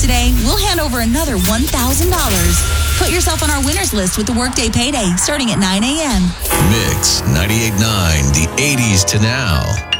today, we'll hand over another $1,000. Put yourself on our winners list with the Workday Payday starting at 9 a.m. Mix 98.9, the 80s to now.